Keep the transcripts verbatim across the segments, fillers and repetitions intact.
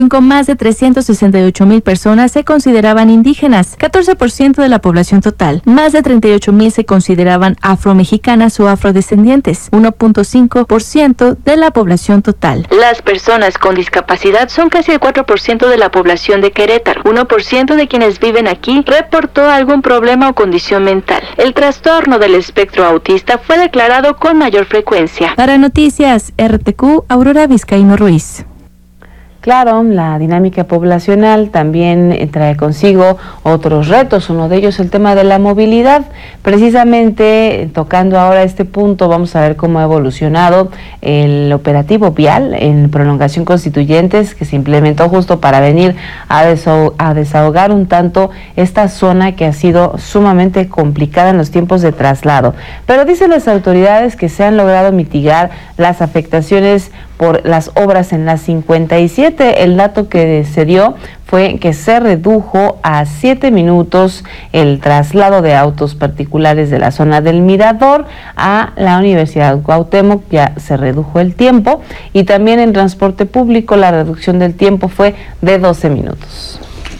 Con más de trescientos sesenta y ocho mil personas se consideraban indígenas, catorce por ciento de la población total. Más de treinta y ocho mil se consideraban afromexicanas o afrodescendientes, uno punto cinco por ciento de la población total. Las personas con discapacidad son casi el cuatro por ciento de la población de Querétaro. uno por ciento de quienes viven aquí reportó algún problema o condición mental. El trastorno del espectro autista fue declarado con mayor frecuencia. Para Noticias R T Q, Aurora Vizcaíno Ruiz. Claro, la dinámica poblacional también trae consigo otros retos, uno de ellos el tema de la movilidad. Precisamente tocando ahora este punto, vamos a ver cómo ha evolucionado el operativo vial en Prolongación Constituyentes, que se implementó justo para venir a, desahog- a desahogar un tanto esta zona que ha sido sumamente complicada en los tiempos de traslado. Pero dicen las autoridades que se han logrado mitigar las afectaciones por las obras en la cincuenta y siete. El dato que se dio fue que se redujo a siete minutos el traslado de autos particulares de la zona del Mirador a la Universidad Cuauhtémoc, ya se redujo el tiempo, y también en transporte público la reducción del tiempo fue de doce minutos.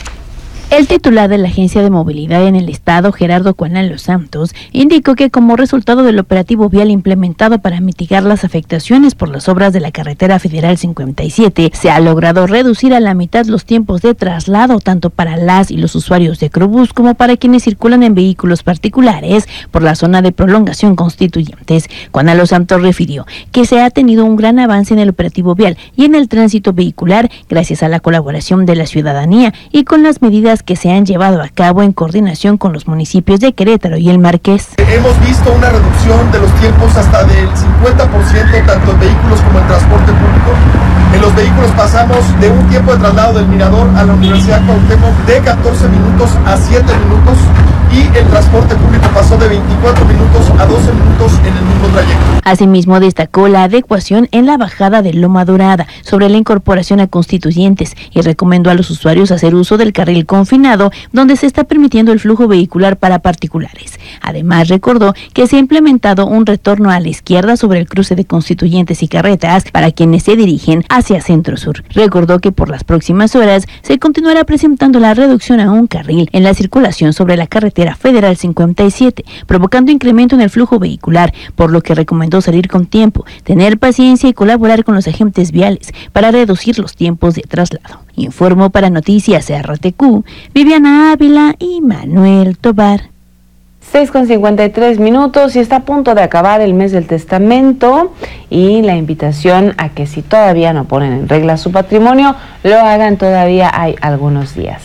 El titular de la Agencia de Movilidad en el Estado, Gerardo Cuanán Los Santos, indicó que como resultado del operativo vial implementado para mitigar las afectaciones por las obras de la carretera federal cincuenta y siete, se ha logrado reducir a la mitad los tiempos de traslado tanto para las y los usuarios de Crobús como para quienes circulan en vehículos particulares por la zona de Prolongación Constituyentes. Cuanán Los Santos refirió que se ha tenido un gran avance en el operativo vial y en el tránsito vehicular gracias a la colaboración de la ciudadanía y con las medidas que se han llevado a cabo en coordinación con los municipios de Querétaro y El Marqués. Hemos visto una reducción de los tiempos hasta del cincuenta por ciento, tanto en vehículos como en transporte público. En los vehículos pasamos de un tiempo de traslado del Mirador a la Universidad Cuauhtémoc de catorce minutos a siete minutos y el transporte público pasó de veinticuatro minutos a doce minutos en el mismo trayecto. Asimismo, destacó la adecuación en la bajada de Loma Dorada sobre la incorporación a Constituyentes y recomendó a los usuarios hacer uso del carril confinado, donde se está permitiendo el flujo vehicular para particulares. Además, recordó que se ha implementado un retorno a la izquierda sobre el cruce de Constituyentes y Carretas para quienes se dirigen hacia Centro Sur. Recordó que por las próximas horas se continuará presentando la reducción a un carril en la circulación sobre la carretera Federal cincuenta y siete, provocando incremento en el flujo vehicular, por lo que recomendó salir con tiempo, tener paciencia y colaborar con los agentes viales para reducir los tiempos de traslado. Informó para Noticias R T Q, Viviana Ávila y Manuel Tobar. seis con cincuenta y tres minutos y está a punto de acabar el mes del testamento y la invitación a que si todavía no ponen en regla su patrimonio, lo hagan, todavía hay algunos días.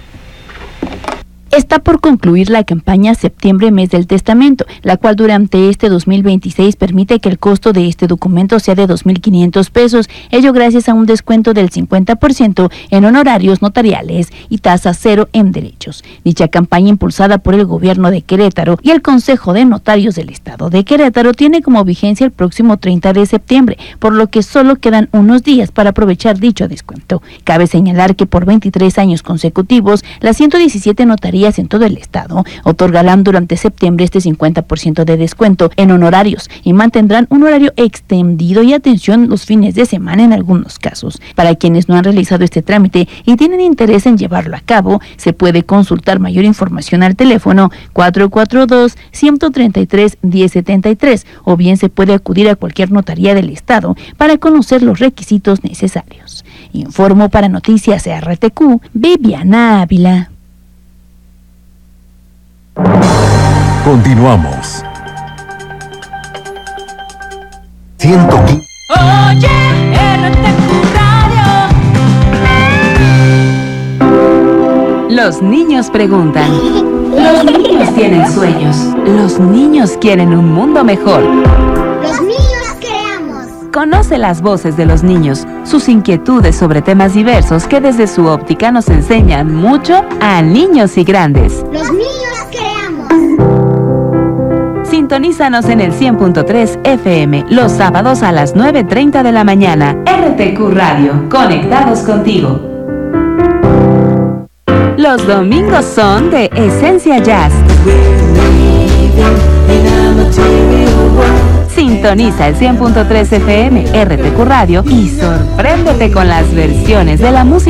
Está por concluir la campaña Septiembre Mes del Testamento, la cual durante este dos mil veintiséis permite que el costo de este documento sea de dos mil quinientos pesos, ello gracias a un descuento del cincuenta por ciento en honorarios notariales y tasa cero en derechos. Dicha campaña, impulsada por el gobierno de Querétaro y el Consejo de Notarios del Estado de Querétaro, tiene como vigencia el próximo treinta de septiembre, por lo que solo quedan unos días para aprovechar dicho descuento. Cabe señalar que por veintitrés años consecutivos, las ciento diecisiete notarías en todo el estado otorgarán durante septiembre este cincuenta por ciento de descuento en honorarios y mantendrán un horario extendido y atención los fines de semana en algunos casos. Para quienes no han realizado este trámite y tienen interés en llevarlo a cabo, se puede consultar mayor información al teléfono cuatro cuatro dos, uno tres tres, uno cero siete tres o bien se puede acudir a cualquier notaría del estado para conocer los requisitos necesarios. Informo para Noticias R T Q, Viviana Ávila. Continuamos. ciento quince. Oye, R T Q Radio. Los niños preguntan. Los niños tienen sueños. Los niños quieren un mundo mejor. Los niños creamos. Conoce las voces de los niños, sus inquietudes sobre temas diversos que desde su óptica nos enseñan mucho a niños y grandes. Los niños creamos. Sintonízanos en el cien punto tres F M los sábados a las nueve treinta de la mañana. R T Q Radio, conectados contigo. Los domingos son de Esencia Jazz. Sintoniza el cien punto tres F M, R T Q Radio y sorpréndete con las versiones de la música